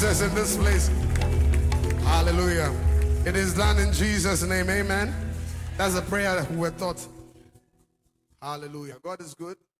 Jesus in this place. Hallelujah. It is done in Jesus' name. Amen. That's a prayer that we were taught. Hallelujah. God is good.